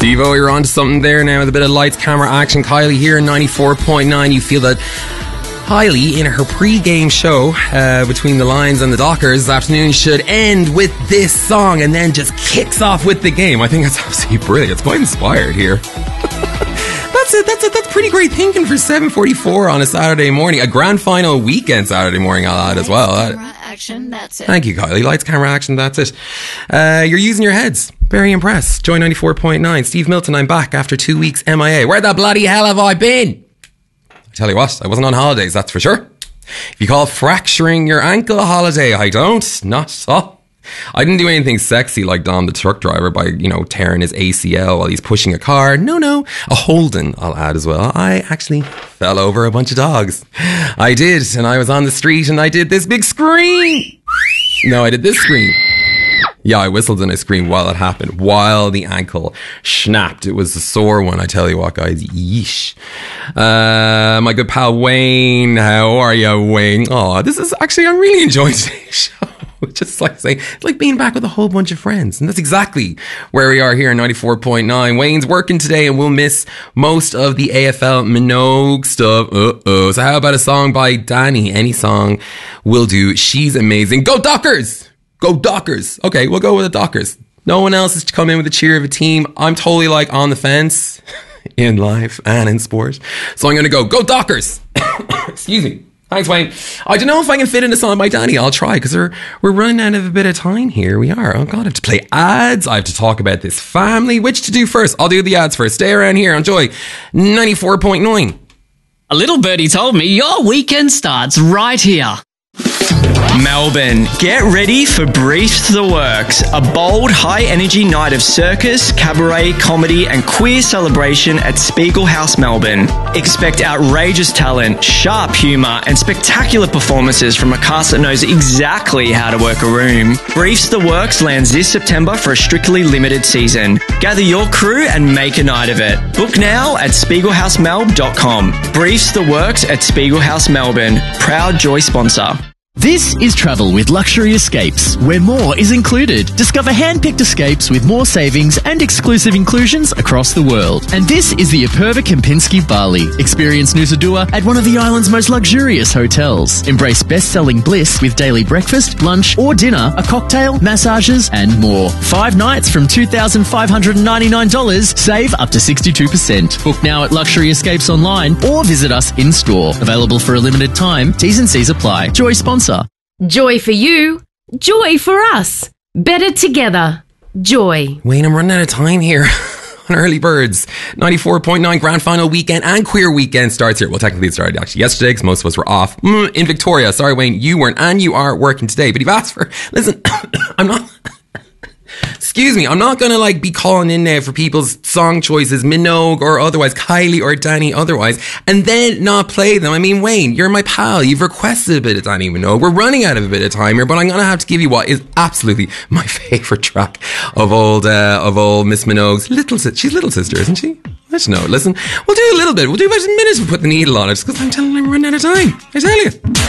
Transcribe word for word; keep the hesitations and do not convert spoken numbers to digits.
Devo, you're on to something there now with a bit of lights, camera, action. Kylie here in ninety-four point nine. You feel that Kylie, in her pre-game show uh, between the Lions and the Dockers this afternoon, should end with this song and then just kicks off with the game. I think that's absolutely brilliant. It's quite inspired here. That's it. That's it. That's pretty great thinking for seven forty-four on a Saturday morning. A grand final weekend Saturday morning, I'll add as well. Camera, action, that's it. Thank you, Kylie. Lights, camera, action, that's it. Uh, you're using your heads. Very impressed. Joy ninety-four point nine. Steve Milton, I'm back after two weeks M I A. Where the bloody hell have I been? I tell you what, I wasn't on holidays, that's for sure. If you call fracturing your ankle a holiday, I don't. Not so. I didn't do anything sexy like Dom the truck driver by, you know, tearing his A C L while he's pushing a car. No, no. A Holden, I'll add as well. I actually fell over a bunch of dogs. I did, and I was on the street and I did this big scream. No, I did this scream. Yeah, I whistled and I screamed while it happened, while the ankle snapped. It was a sore one, I tell you what, guys. Yeesh. Uh, my good pal Wayne. How are you, Wayne? Oh, this is actually, I'm really enjoying today's show. Just like saying, it's like being back with a whole bunch of friends. And that's exactly where we are here in ninety-four point nine. Wayne's working today and we'll miss most of the A F L Minogue stuff. Uh-oh. So how about a song by Danny? Any song will do. She's amazing. Go Dockers! Go Dockers. Okay, we'll go with the Dockers. No one else has come in with a cheer of a team. I'm totally like on the fence in life and in sport. So I'm going to go, go Dockers. Excuse me. Thanks, Wayne. I don't know if I can fit in a song by Danny. I'll try because we're, we're running out of a bit of time here. We are. Oh God, I have to play ads. I have to talk about this family. Which to do first? I'll do the ads first. Stay around here. Enjoy ninety-four point nine. A little birdie told me your weekend starts right here. Melbourne, get ready for Briefs the Works, a bold, high-energy night of circus, cabaret, comedy and queer celebration at Spiegel House, Melbourne. Expect outrageous talent, sharp humour and spectacular performances from a cast that knows exactly how to work a room. Briefs the Works lands this September for a strictly limited season. Gather your crew and make a night of it. Book now at spiegel house melb dot com. Briefs the Works at Spiegel House, Melbourne. Proud Joy sponsor. This is travel with Luxury Escapes, where more is included. Discover hand-picked escapes with more savings and exclusive inclusions across the world. And this is the Aperva Kempinski Bali. Experience Nusa Dua at one of the island's most luxurious hotels. Embrace best-selling bliss with daily breakfast, lunch or dinner, a cocktail, massages and more. Five nights from two thousand five hundred ninety-nine dollars. Save up to sixty-two percent. Book now at Luxury Escapes online or visit us in-store. Available for a limited time. T's and C's apply. Joy sponsor. Joy for you, joy for us. Better together. Joy. Wayne, I'm running out of time here on Early Birds. ninety-four point nine grand final weekend and queer weekend starts here. Well, technically it started actually yesterday because most of us were off mm, in Victoria. Sorry, Wayne, you weren't and you are working today. But you've asked for, listen, I'm not... Excuse me, I'm not going to like be calling in now for people's song choices, Minogue or otherwise, Kylie or Danny otherwise, and then not play them. I mean, Wayne, you're my pal. You've requested a bit of Danny Minogue. We're running out of a bit of time here, but I'm going to have to give you what is absolutely my favourite track of old, uh, of old Miss Minogue's little sister. She's little sister, isn't she? Let's know. Listen, we'll do a little bit. We'll do about a minute to put the needle on it, just because I'm telling you I'm running out of time. I tell you.